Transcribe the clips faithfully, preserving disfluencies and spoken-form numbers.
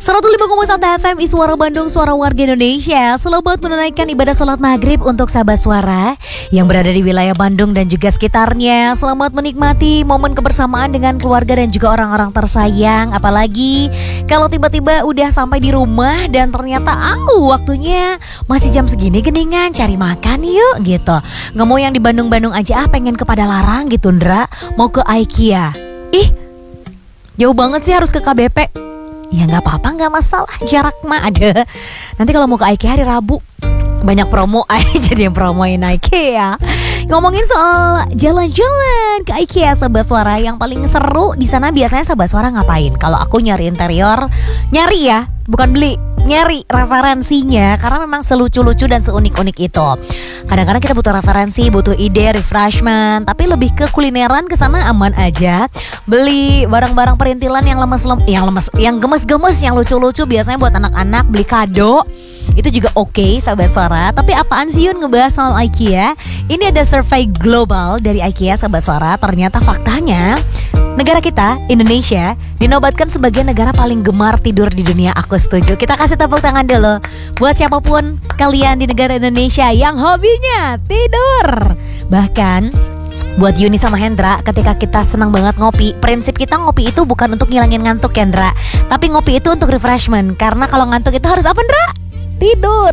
seratus lima koma satu F M Suara Bandung, suara warga Indonesia. Selamat menunaikan ibadah sholat maghrib untuk sahabat suara yang berada di wilayah Bandung dan juga sekitarnya. Selamat menikmati momen kebersamaan dengan keluarga dan juga orang-orang tersayang. Apalagi kalau tiba-tiba udah sampai di rumah dan ternyata au waktunya masih jam segini geningan, cari makan yuk gitu. Nggak mau yang di Bandung-Bandung aja, ah pengen ke Padalarang gitu Ndra. Mau ke IKEA. Ih, jauh banget sih harus ke K B P. Ya gak apa-apa, gak masalah, jarak mah ada. Nanti kalau mau ke IKEA hari Rabu banyak promo aja, jadi yang promoin IKEA. Ngomongin soal jalan-jalan ke IKEA sahabat suara, yang paling seru di sana biasanya sahabat suara ngapain? Kalau aku nyari interior, nyari ya, bukan beli, nyari referensinya, karena memang selucu-lucu dan seunik-unik itu. Kadang-kadang kita butuh referensi, butuh ide, refreshment, tapi lebih ke kulineran, ke sana aman aja. Beli barang-barang perintilan yang lemes, lem, yang lemes, yang gemes-gemes, yang lucu-lucu, biasanya buat anak-anak, beli kado. Itu juga oke okay, sahabat suara. Tapi apaan sih Yun ngebahas soal IKEA? Ini ada survei global dari IKEA sahabat suara. Ternyata faktanya negara kita, Indonesia, dinobatkan sebagai negara paling gemar tidur di dunia. Aku setuju. Kita kasih tepuk tangan dulu buat siapapun kalian di negara Indonesia yang hobinya tidur. Bahkan buat Yuni sama Hendra, ketika kita senang banget ngopi, prinsip kita ngopi itu bukan untuk ngilangin ngantuk ya Hendra, tapi ngopi itu untuk refreshment. Karena kalau ngantuk itu harus apa Hendra? Tidur.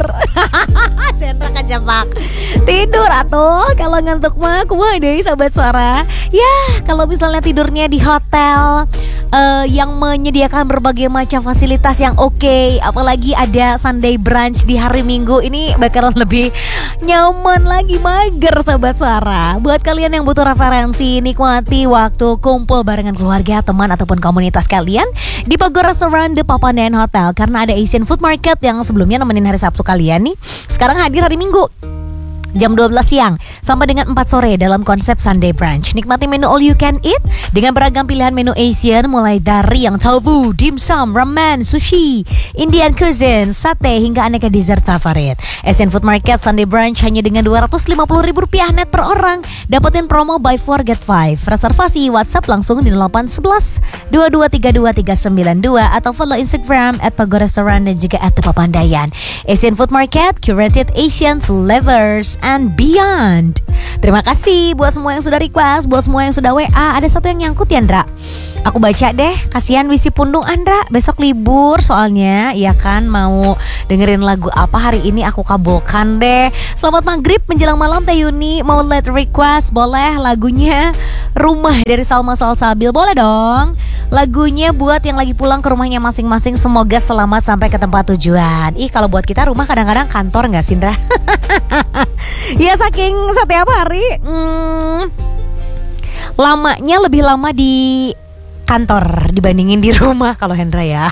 Sendra kejebak. Tidur atuh. Kalau ngantuk mah kumaha deui sahabat suara. Ya, kalau misalnya tidurnya di hotel uh, yang menyediakan berbagai macam fasilitas yang oke, okay, apalagi ada Sunday brunch di hari Minggu, ini bakalan lebih nyaman lagi, mager sahabat suara. Buat kalian yang butuh referensi, nikmati waktu kumpul barengan keluarga, teman ataupun komunitas kalian di Pago Restoran The Papandayan Hotel, karena ada Asian Food Market yang sebelumnya nemenin hari Sabtu kalian nih, sekarang hadir hari Minggu jam dua belas siang sampai dengan empat sore dalam konsep Sunday Brunch. Nikmati menu all you can eat dengan beragam pilihan menu Asian, mulai dari yang tofu, dimsum, ramen, sushi, Indian cuisine, sate, hingga aneka dessert favorit. Asian Food Market Sunday Brunch hanya dengan dua ratus lima puluh ribu rupiah net per orang. Dapetin promo buy four get five. Reservasi WhatsApp langsung di delapan satu satu dua dua tiga dua tiga sembilan dua atau follow Instagram at Pago Restoran dan juga at The Papandayan. Asian Food Market, curated Asian flavors and beyond. Terima kasih buat semua yang sudah request, buat semua yang sudah W A. Ada satu yang nyangkut ya Ndra, aku baca deh. Kasihan Wisi Pundung Andra, besok libur soalnya, ya kan, mau dengerin lagu apa hari ini, aku kabulkan deh. Selamat maghrib menjelang malam Teh Yuni, mau let request boleh lagunya Rumah dari Salma Salsabil, boleh dong. Lagunya buat yang lagi pulang ke rumahnya masing-masing, semoga selamat sampai ke tempat tujuan. Ih, kalau buat kita rumah kadang-kadang kantor gak sih Ndra? Ya saking setiap hari hmm, lamanya lebih lama di kantor dibandingin di rumah kalau Hendra ya.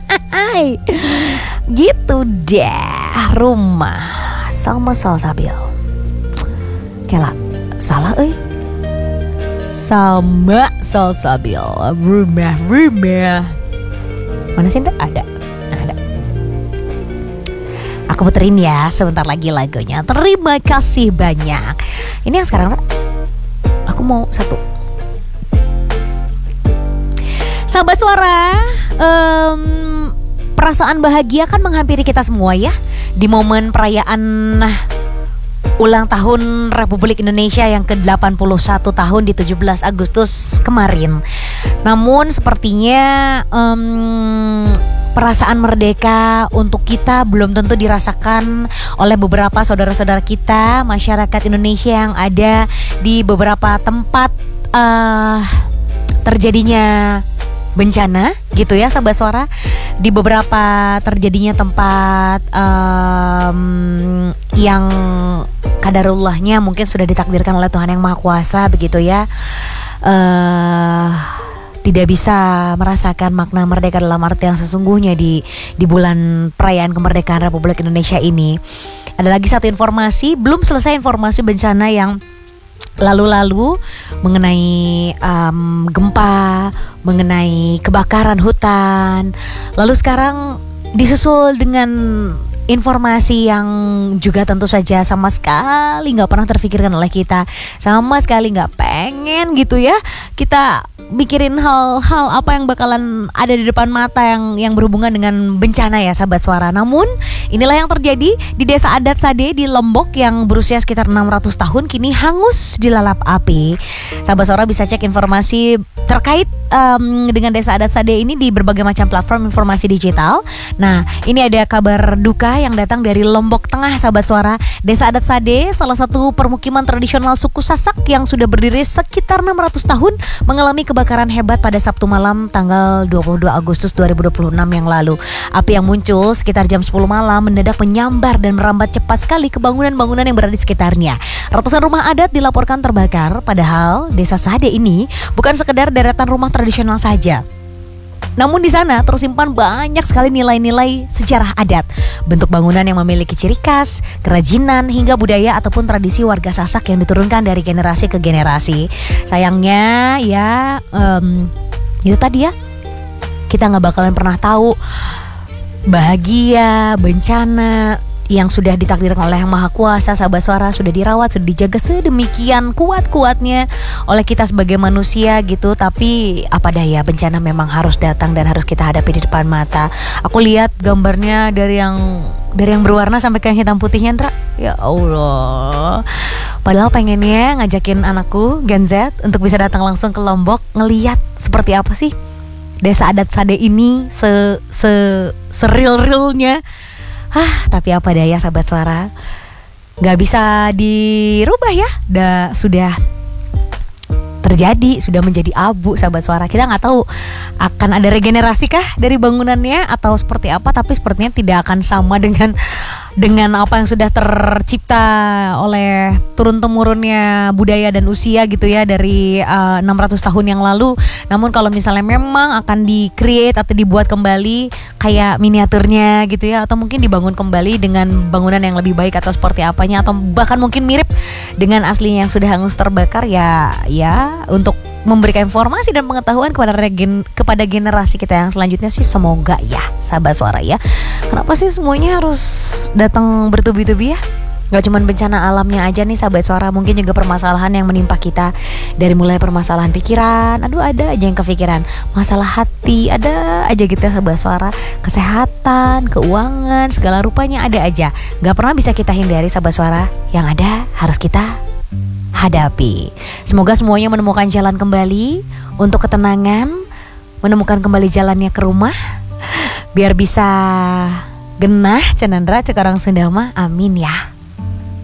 Gitu deh. Rumah Salma Salsabil. Kela salah euy. Salma Salsabil. Rumah, rumah. Mana sih Hendra? Ada. Ada. Aku puterin ya sebentar lagi lagunya. Terima kasih banyak. Ini yang sekarang aku mau satu. Sahabat suara, um, perasaan bahagia kan menghampiri kita semua ya di momen perayaan ulang tahun Republik Indonesia yang ke delapan puluh satu tahun di tujuh belas Agustus kemarin. Namun sepertinya um, perasaan merdeka untuk kita belum tentu dirasakan oleh beberapa saudara-saudara kita, masyarakat Indonesia yang ada di beberapa tempat uh, terjadinya bencana gitu ya sahabat suara. Di beberapa terjadinya tempat um, yang kadarullahnya mungkin sudah ditakdirkan oleh Tuhan Yang Maha Kuasa begitu ya, uh, tidak bisa merasakan makna merdeka dalam arti yang sesungguhnya di di bulan perayaan kemerdekaan Republik Indonesia ini. Ada lagi satu informasi, belum selesai informasi bencana yang lalu-lalu mengenai um, gempa, mengenai kebakaran hutan. Lalu sekarang disusul dengan informasi yang juga tentu saja sama sekali nggak pernah terfikirkan oleh kita, sama sekali nggak pengen gitu ya kita mikirin hal-hal apa yang bakalan ada di depan mata yang yang berhubungan dengan bencana ya sahabat suara. Namun inilah yang terjadi di desa adat Sade di Lombok yang berusia sekitar enam ratus tahun kini hangus dilalap api. Sahabat suara bisa cek informasi terkait um, dengan desa adat Sade ini di berbagai macam platform informasi digital. Nah, ini ada kabar duka yang datang dari Lombok Tengah sahabat suara. Desa adat Sade, salah satu permukiman tradisional suku Sasak yang sudah berdiri sekitar enam ratus tahun, mengalami kebakaran hebat pada Sabtu malam tanggal dua puluh dua Agustus dua ribu dua puluh enam yang lalu. Api yang muncul sekitar jam sepuluh malam mendadak menyambar dan merambat cepat sekali ke bangunan-bangunan yang berada di sekitarnya. Ratusan rumah adat dilaporkan terbakar, padahal desa Sade ini bukan sekedar deretan rumah tradisional saja. Namun di sana tersimpan banyak sekali nilai-nilai sejarah adat, bentuk bangunan yang memiliki ciri khas, kerajinan hingga budaya ataupun tradisi warga Sasak yang diturunkan dari generasi ke generasi. Sayangnya ya um, itu tadi ya, kita nggak bakalan pernah tahu bahagia, bencana yang sudah ditakdirkan oleh Yang Maha Kuasa sahabat suara sudah dirawat, sudah dijaga sedemikian kuat-kuatnya oleh kita sebagai manusia gitu. Tapi apa daya, bencana memang harus datang dan harus kita hadapi di depan mata. Aku lihat gambarnya dari yang dari yang berwarna sampai ke yang hitam putihnya, Ndra. Ya Allah. Padahal pengennya ngajakin anakku Gen Z untuk bisa datang langsung ke Lombok ngeliat seperti apa sih desa adat Sade ini se se seril-rilnya. Ah, tapi apa daya sahabat suara, gak bisa dirubah ya. Dah sudah terjadi, sudah menjadi abu sahabat suara. Kita nggak tahu akan ada regenerasi kah dari bangunannya atau seperti apa, tapi sepertinya tidak akan sama dengan dengan apa yang sudah tercipta oleh turun-temurunnya budaya dan usia gitu ya dari uh, enam ratus tahun yang lalu. Namun kalau misalnya memang akan di-create atau dibuat kembali kayak miniaturnya gitu ya, atau mungkin dibangun kembali dengan bangunan yang lebih baik atau seperti apanya, atau bahkan mungkin mirip dengan aslinya yang sudah hangus terbakar ya, ya untuk memberikan informasi dan pengetahuan kepada regen, kepada generasi kita yang selanjutnya sih, semoga ya sahabat suara ya. Kenapa sih semuanya harus datang bertubi-tubi ya? Gak cuma bencana alamnya aja nih sahabat suara, mungkin juga permasalahan yang menimpa kita. Dari mulai permasalahan pikiran, aduh ada aja yang kepikiran, masalah hati ada aja gitu sahabat suara, kesehatan, keuangan, segala rupanya ada aja. Gak pernah bisa kita hindari sahabat suara, yang ada harus kita hadapi. Semoga semuanya menemukan jalan kembali untuk ketenangan, menemukan kembali jalannya ke rumah, biar bisa genah cenandra cekarang Sundama. Amin ya.